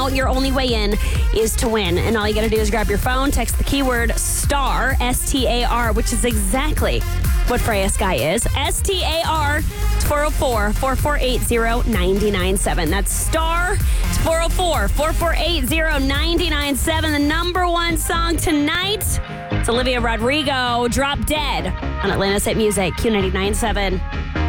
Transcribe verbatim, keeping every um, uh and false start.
now, your only way in is to win. And all you got to do is grab your phone, text the keyword STAR, S T A R, which is exactly what Freya Sky is. S T A R, it's four oh four, four four eight zero, nine nine seven. That's STAR, it's four oh four, four four eight zero, nine nine seven. The number one song tonight, it's Olivia Rodrigo, Drop Dead on Atlanta's Hit Music, Q ninety-nine point seven.